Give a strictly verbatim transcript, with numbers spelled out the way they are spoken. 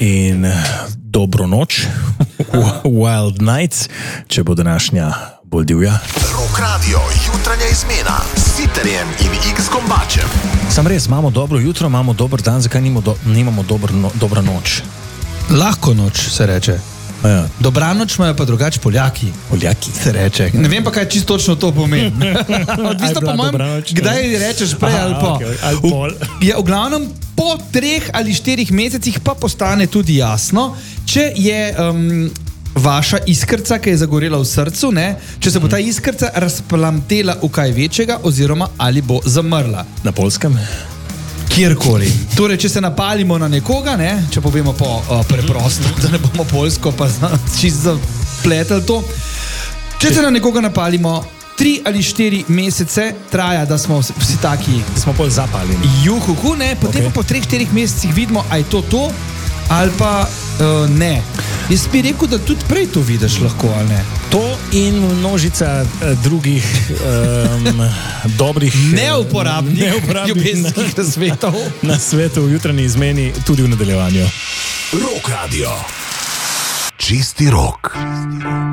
in dobro noč, Wild Nights, če bo današnja bolj divja. Rock Radio, jutranja izmena s Sitarjem in X-Kombačem. Sam res, imamo dobro jutro, imamo dober dan, zakaj nimamo, do, nimamo dober no, dobra noč? Lahko noč se reče. Ja. Dobra noč imajo pa drugače Poljaki. Poljaki se reče. Ne vem pa, kaj čisto točno to pomeni. Odvisno po mojem, kdaj rečeš prej ali pa. Okay, ali pol. V, je v glavnem po treh ali štirih mesecih pa postane tudi jasno, če je um, vaša iskrca, ki je zagorela v srcu, ne, če se bo ta iskrca razplamtela v kaj večjega oziroma ali bo zamrla. Na Poljskem? Kjerkoli. Torej, če se napalimo na nekoga, ne, če povemo po uh, preprosto, da ne bomo poljsko pa čisto zapletali to. Če se na nekoga napalimo, tri ali štiri mesece traja, da smo vsi taki... Smo bolj zapaljeni. Juhuhu, ne, potem okay. pa po treh, štirih mesecih vidimo, a je to to, ali pa uh, ne. Jaz bi rekel, da tudi prej to vidiš lahko, ali ne? To in množica uh, drugih um, dobrih... Neuporabnih, neuporabnih ljubezenskih nasvetov. Na svetu v jutranji izmeni, tudi v nadaljevanju. Rock Radio. Čisti rok.